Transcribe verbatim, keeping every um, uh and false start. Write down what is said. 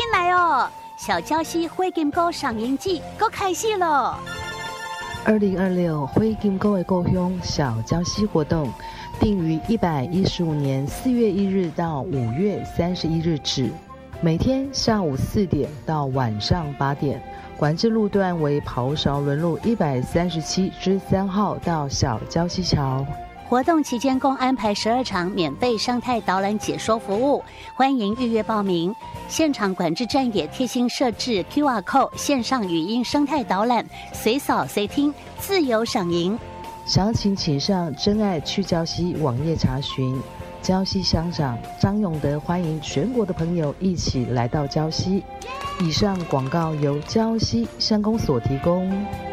来哦！小礁溪灰金沟赏萤季都开始了。 二零二六灰金沟的故乡小礁溪活动，定于一百一十五年四月一日到五月三十一日止，每天下午四点到晚上八点。管制路段为袍勺仑路一百三十七之三号到小礁溪桥。 活动期间共安排十二场免费生态导览解说服务，欢迎预约报名。现场管制站也贴心设置 Q R code 线上语音生态导览，随扫随听，自由赏萤。 详情请上真爱去礁溪网页查询。礁溪乡长张永德欢迎全国的朋友一起来到礁溪。以上广告由礁溪乡公所提供。